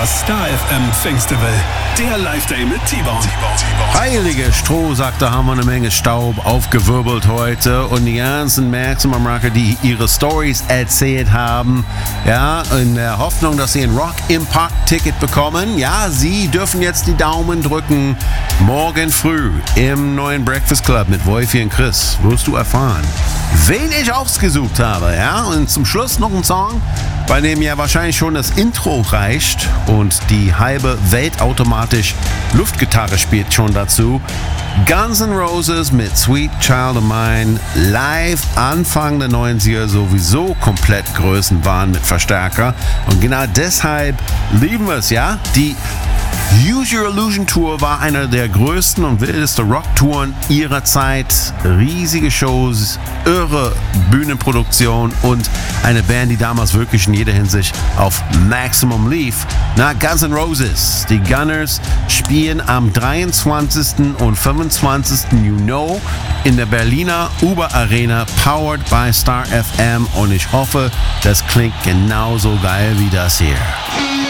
Das Star FM Festival, der Live-Day mit T-Bone. Heilige Strohsack, da haben wir eine Menge Staub aufgewirbelt heute und die ganzen Maximum-Rocker, die ihre Stories erzählt haben, ja, in der Hoffnung, dass sie ein Rock im Park-Ticket bekommen. Ja, sie dürfen jetzt die Daumen drücken. Morgen früh im neuen Breakfast Club mit Wolfi und Chris wirst du erfahren, wen ich ausgesucht habe. Ja, und zum Schluss noch ein Song, bei dem ja wahrscheinlich schon das Intro reicht und die halbe Welt automatisch Luftgitarre spielt schon dazu. Guns N' Roses mit Sweet Child of Mine, live Anfang der 90er sowieso komplett Größenwahn mit Verstärker. Und genau deshalb lieben wir es, ja. Die Use Your Illusion Tour war einer der größten und wildesten Rocktouren ihrer Zeit. Riesige Shows, irre Bühnenproduktion und eine Band, die damals wirklich in jeder Hinsicht auf Maximum lief. Na, Guns N' Roses. Die Gunners spielen am 23. und 25. Juni in der Berliner Uber Arena, powered by Star FM, und ich hoffe, das klingt genauso geil wie das hier.